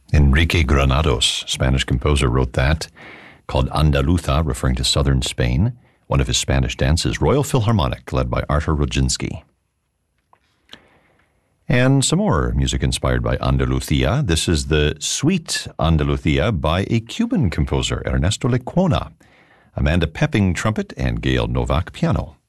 Enrique Granados, Spanish composer, wrote that, called Andaluza, referring to southern Spain. One of his Spanish dances, Royal Philharmonic, led by Artur Rodzinski. And some more music inspired by Andalucia. This is the Suite Andalucia by a Cuban composer, Ernesto Lecuona. Amanda Pepping, trumpet, and Gail Novak, piano.